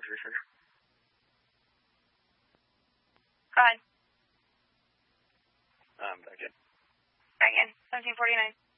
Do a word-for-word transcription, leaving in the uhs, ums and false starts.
research. Go ahead. Um, back in. Back in. seventeen forty-nine.